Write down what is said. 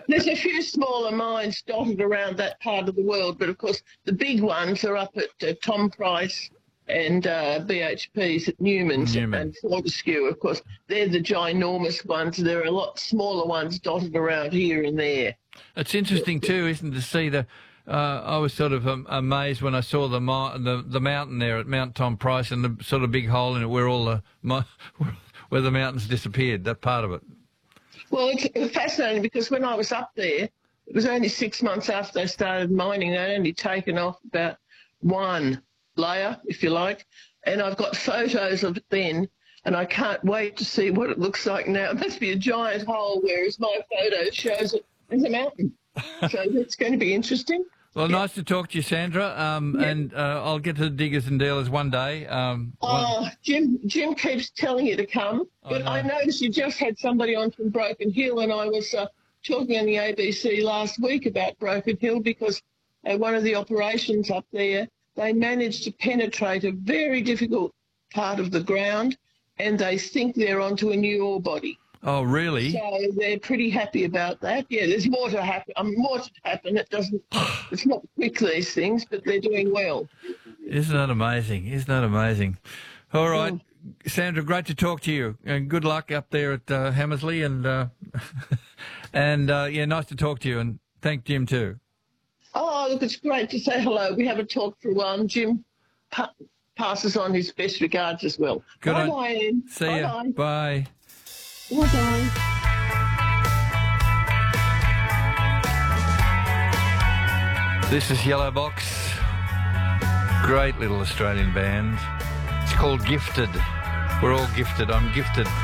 There's a few smaller mines dotted around that part of the world, but of course the big ones are up at Tom Price and BHP's at Newman's Newman. and Fortescue. Of course, they're the ginormous ones. There are a lot smaller ones dotted around here and there. It's interesting too, isn't it, to see the. I was sort of amazed when I saw the mountain there at Mount Tom Price and the sort of big hole in it where all where the mountains disappeared. That part of it. Well, it's fascinating because when I was up there, it was only 6 months after they started mining. They'd only taken off about one layer, if you like, and I've got photos of it then, and I can't wait to see what it looks like now. It must be a giant hole, whereas my photo shows it as a mountain. So that's going to be interesting. Well, nice to talk to you, Sandra, and I'll get to the Diggers and Dealers one day. Jim keeps telling you to come, but I noticed you just had somebody on from Broken Hill, and I was talking on the ABC last week about Broken Hill because one of the operations up there, they managed to penetrate a very difficult part of the ground, and they think they're onto a new ore body. Oh, really? So they're pretty happy about that. Yeah, there's more to happen. More to happen. It's not quick, these things, but they're doing well. Isn't that amazing? Isn't that amazing? All right, Sandra, great to talk to you, and good luck up there at Hammersley, and yeah, nice to talk to you, and thank Jim too. Oh, look, it's great to say hello. We haven't talked for a while, and Jim passes on his best regards as well. Good bye, on. bye, Ian. See you. Bye. Bye. This is Yellow Box. Great little Australian band. It's called Gifted. We're all gifted. I'm gifted.